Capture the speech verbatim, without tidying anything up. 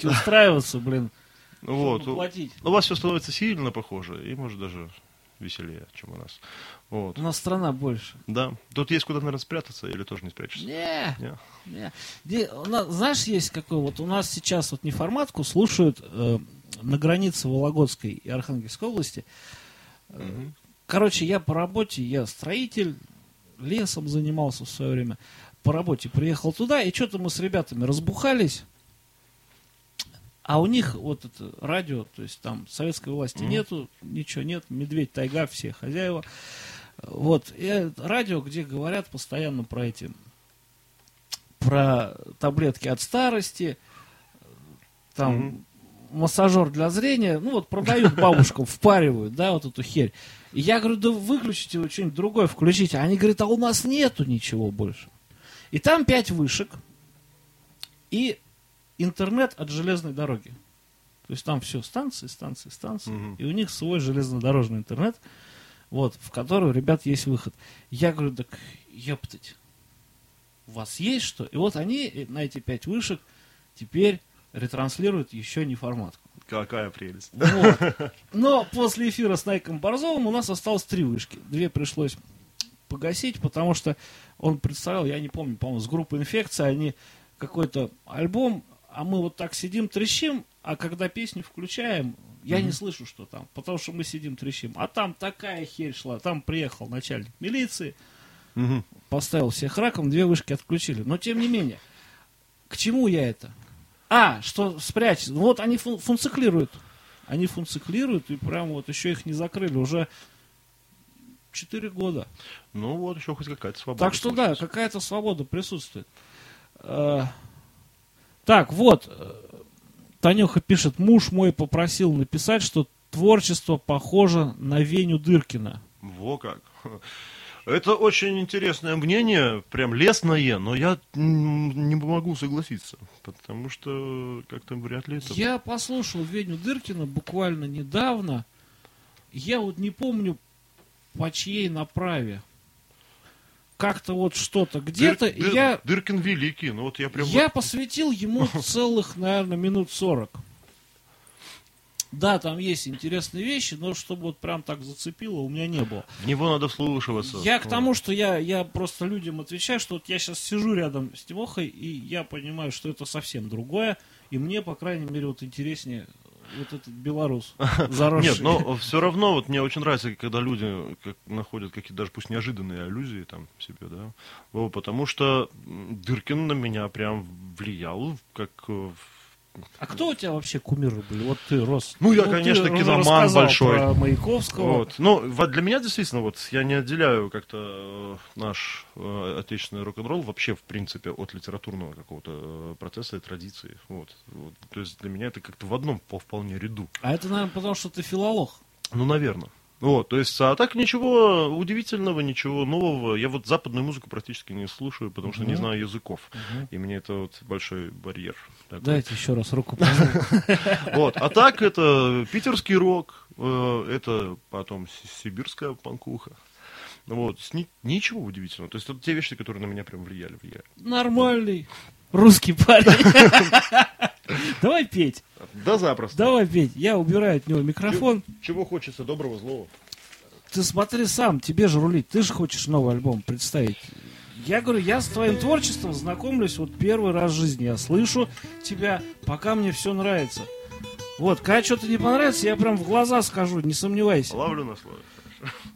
Петербурге устраиваться, блин, Вот. чтобы платить. У вас все становится сильно похоже, и может даже веселее, чем у нас. Вот. У нас страна больше. Да. Тут есть куда, наверное, спрятаться, или тоже не спрячешься? Не, Не. не. Где- у нас, знаешь, есть какой вот у нас сейчас вот неформатку слушают э, на границе Вологодской и Архангельской области. Э, Мгм. Короче, я по работе, я строитель, лесом занимался в свое время. По работе приехал туда, и что-то мы с ребятами разбухались. А у них вот это радио, то есть там советской власти Мгм. нету, ничего нет, медведь, тайга, все хозяева. Вот, и радио, где говорят постоянно про эти, про таблетки от старости, там Мгм. массажер для зрения, ну вот продают бабушкам, впаривают, да, вот эту херь. И я говорю, да выключите вы что-нибудь другое, включите. Они говорят, а у нас нету ничего больше. И там пять вышек и интернет от железной дороги. То есть там все станции, станции, станции. Мгм. И у них свой железнодорожный интернет, вот, в который у ребят есть выход. Я говорю, так ептать, у вас есть что? И вот они на эти пять вышек теперь ретранслируют еще неформатку. Какая прелесть. Вот. Но после эфира с Найком Борзовым у нас осталось три вышки. Две пришлось погасить, потому что он представлял, я не помню, по-моему, с группой «Инфекция», они какой-то альбом, а мы вот так сидим, трещим, а когда песню включаем, я не слышу, что там, потому что мы сидим, трещим. А там такая херь шла, там приехал начальник милиции, Мгм. поставил всех раком, две вышки отключили. Но тем не менее, к чему я это? А, что спрячь. Вот они фун- функциклируют. Они функциклируют, и прям вот еще их не закрыли. Уже четыре года. Ну вот, еще хоть какая-то свобода. Так что да, получится. какая-то свобода присутствует. Э, Так, вот. э, Танюха пишет, муж мой попросил написать, что творчество похоже на Веню Дыркина. Во как. Это очень интересное мнение, прям лестное, но я м, не могу согласиться, потому что как-то вряд ли это... Я послушал Веню Дыркина буквально недавно. Я вот не помню, по чьей направе. Как-то вот что-то где-то. Дыр- и Дыр- я, Дыркин великий, ну вот я прям... я вот- посвятил ему целых, наверное, минут сорок. Да, там есть интересные вещи, но чтобы вот прям так зацепило, у меня не было. В него надо вслушиваться. Я к Вот. тому, что я, я просто людям отвечаю, что вот я сейчас сижу рядом с Тимохой, и я понимаю, что это совсем другое, и мне, по крайней мере, вот интереснее вот этот белорус заросший. Нет, но все равно вот мне очень нравится, когда люди как, находят какие-то даже пусть неожиданные аллюзии там себе, да. Во, потому что м, Дыркин на меня прям влиял, как э, в- А кто у тебя вообще кумиры были? Вот ты рос. Ну, я, ты конечно, уже киноман рассказал большой. про Маяковского. Вот. Ну, вот для меня действительно, вот я не отделяю как-то э, наш э, отечественный рок-н-ролл вообще, в принципе, от литературного какого-то э, процесса и традиции. Вот. Вот. То есть для меня это как-то в одном по вполне ряду. А это, наверное, потому что ты филолог. Ну, наверное. Вот, то есть, а так ничего удивительного, ничего нового. Я вот западную музыку практически не слушаю, потому что не Мгм. знаю языков. Мгм. И мне это вот большой барьер. такой. Дайте еще раз руку пожму. Вот. А так это питерский рок, э, это потом си- сибирская панкуха. Вот. С ни- ничего удивительного. То есть это те вещи, которые на меня прям влияли, влияли. Нормальный русский парень. Давай петь. Да запросто. Давай петь. Я убираю от него микрофон. Чего хочется, доброго, злого. Ты смотри сам, тебе же рулить. Ты же хочешь новый альбом представить. Я говорю, я с твоим творчеством знакомлюсь вот первый раз в жизни. Я слышу тебя, пока мне все нравится. Вот, когда что-то не понравится, я прям в глаза скажу, не сомневайся. Ловлю на слове. Хорошо.